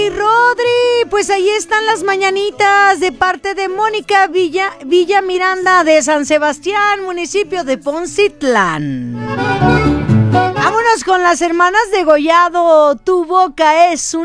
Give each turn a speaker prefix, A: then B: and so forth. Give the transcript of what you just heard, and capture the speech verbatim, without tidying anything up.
A: Y Rodri, pues ahí están las mañanitas de parte de Mónica Villa, Villa Miranda de San Sebastián, municipio de Poncitlán. Vámonos con las hermanas de Gollado. Tu boca es un